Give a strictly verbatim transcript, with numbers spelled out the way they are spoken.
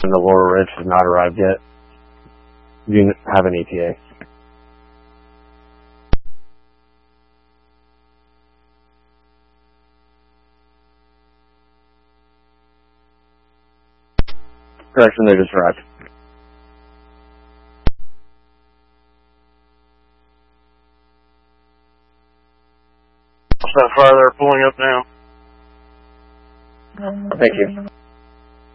in the lower ridge has not arrived yet. Do you have an E T A? Correction, they just arrived. So far, they're pulling up now. Thank you.